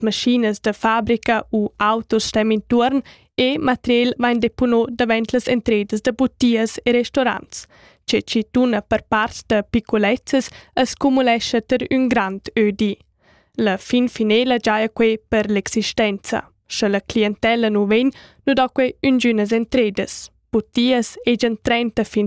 maschinas da fabbrica u autos stem intuorn e material vain depuno davent las entredas da bottias e restaurants. Che ci tuna per part da piccolezzas es cumulescha ter un grand ödi. La fin finela giaia quei per l'existenza. Se la clientela nu ven, nu da quei ungünas entredas. Bottias egen 30 fin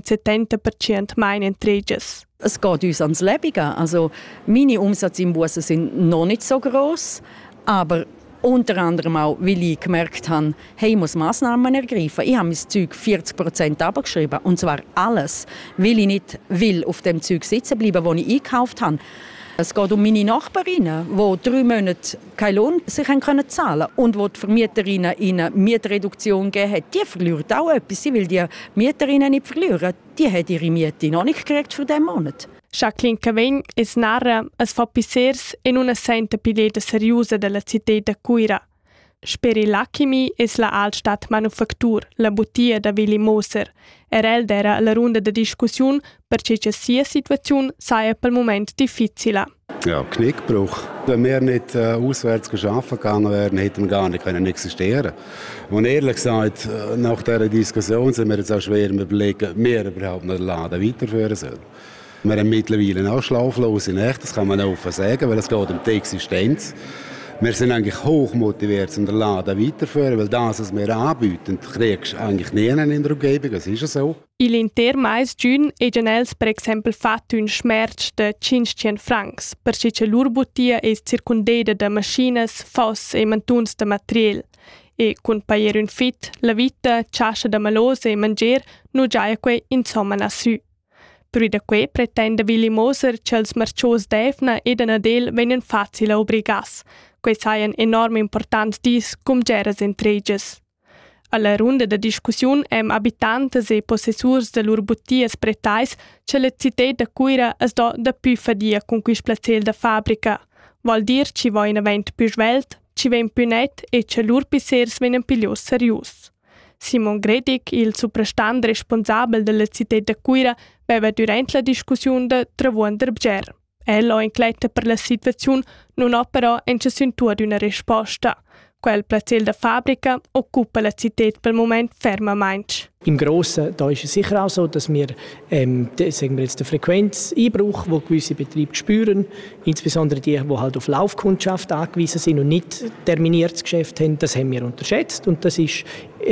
70% mein entregas. Es geht uns ans Lebige. Also meine Umsätze im Bussen sind noch nicht so gross, aber unter anderem auch, weil ich gemerkt habe, hey, ich muss Massnahmen ergreifen. Ich habe mein Zeug 40% abgeschrieben, und zwar alles, weil ich nicht will auf dem Zeug sitzen bleiben, das ich eingekauft habe. Es geht um meine Nachbarinnen, die 3 Monate keinen Lohn sich zahlen können und wo die Vermieterinnen ihnen Mietreduktion gegeben hat. Die verlieren auch etwas. Sie will die Mieterinnen nicht verlieren. Die hat ihre Miete noch nicht gekriegt für diesen Monat. Jacqueline Cavegn es narra as fa pissers en una senta pileta seriosa della città da Cuira. Speri Lachimi es la Altstadt Manufaktur, la bottia da Willi Moser. El era la runda de discussiun perché c'è sia situazione saia pel moment difficile. Ja, Knickbruch. Wenn wir nicht auswärts arbeiten gegangen wären, hätten wir gar nicht existieren können. Und ehrlich gesagt, nach dieser Diskussion sind wir jetzt auch schwer im Überlegen, wir überhaupt noch den Laden weiterführen sollen. Wir haben mittlerweile auch schlaflose Nächte, das kann man offen sagen, weil es geht um die Existenz. Wir sind eigentlich hoch motiviert, um den Laden weiterzuführen, weil das, was wir anbieten, kriegst du eigentlich nie in der Umgebung, das ist so. Il inter mais giun e genels per exempel fatto un smerch de 500 francs, perché che lur bottia es circundeda de machinas, foss e mantuns de material. E cun paier un fit, la vita, ciascia de malose e manger, nu giaia quei insomma na su. Prui da quei pretende Willi Moser che els marcios d'Efna e de Nadel venen facile a obrigas. Quei saien enorm important dis cum geras entregas. Alla runda de discussion abitantes e possessurs de lur bottias pretais che la città da Cuira es do da più fadia con quis placel da fabbrica. Vol dir ci vo in event più svelt, ci ven più net e che lur pissers venen piglios serius. Simon Gredig, il suprastand responsabel della città da Cuira, beva durant la discussion de travuon der Bger. El ha incletta per la situazione non ha però encesuntua d'una risposta. Quel placel da fabbrica occupa la città per il moment fermamente. Im Grossen da ist es sicher auch so, dass wir, sagen wir jetzt den Frequenzeinbruch, den gewisse Betriebe spüren, insbesondere die halt auf Laufkundschaft angewiesen sind und nicht terminiertes Geschäft haben, das haben wir unterschätzt. Und das ist,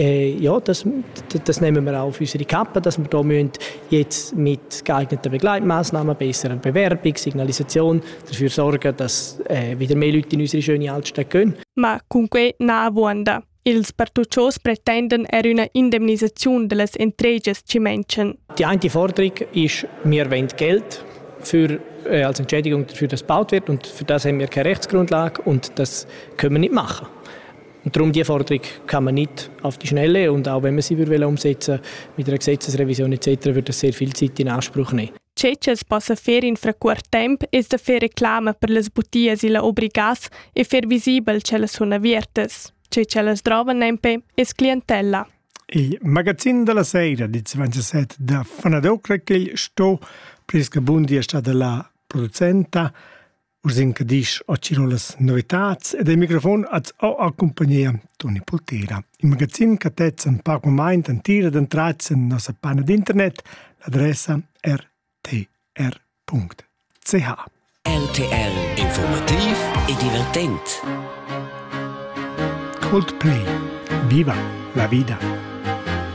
das nehmen wir auch auf unsere Kappe, dass wir da jetzt mit geeigneten Begleitmaßnahmen, besserer Bewerbung, Signalisation dafür sorgen, dass wieder mehr Leute in unsere schöne Altstadt gehen. Ma comunque na vuonda. Ils partuccios pretenden una indemnisazione delle entregas ci mention. Die eine Forderung ist, wir wollen Geld als Entschädigung dafür, dass gebaut wird. Und für das haben wir keine Rechtsgrundlage und das können wir nicht machen. Und darum diese Forderung kann man nicht auf die Schnelle und auch wenn man sie umsetzen mit einer Gesetzesrevision etc., wird das sehr viel Zeit in Anspruch nehmen. Cecels possa fer in frequent temp es da fer reclama per las bottias e la obrigas e fer visibel che las sono aviertes. Cecelas drovan nempe es clientella. Il magazzino della sera di 27 da Fanadocra che il sto presque bundi è stata la producenta usin che dice o cirolas novitats e dei microfon az o accompagnia Toni Poltera. Il magazzino che tezza un poco mai in tira d'entrats in nostra pagina d'internet, l'adressa rtr.ch. RTR informativ e divertent. Coldplay, viva la vida.